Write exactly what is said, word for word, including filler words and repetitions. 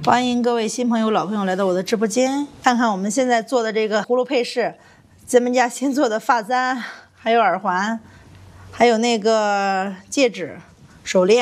欢迎各位新朋友、老朋友来到我的直播间，看看我们现在做的这个葫芦配饰，咱们家新做的发簪，还有耳环，还有那个戒指、手链。